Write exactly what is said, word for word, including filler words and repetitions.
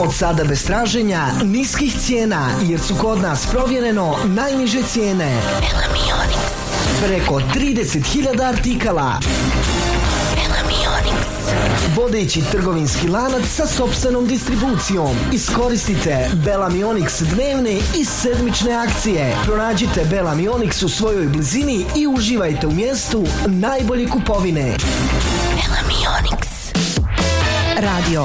Od sada bez traženja niskih cijena, jer su kod nas provjereno najniže cijene. Belamionix. Preko trideset hiljada artikala. Belamionix. Vodeći trgovinski lanac sa sopstvenom distribucijom. Iskoristite Belamionix dnevne i sedmične akcije. Pronađite Belamionix u svojoj blizini i uživajte u mjestu najbolje kupovine. Belamionix. Radio